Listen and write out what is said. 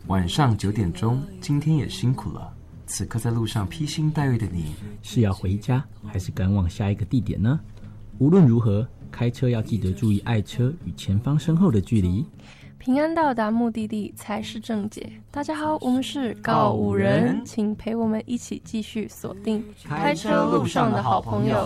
晚上9点钟，今天也辛苦了。此刻在路上披星戴月的你， 是要回家还是赶往下一个地点呢？无论如何，开车要记得注意爱车与前方身后的距离， 平安到达目的地才是正解。大家好，我们是告五人，请陪我们一起继续锁定开车路上的好朋友。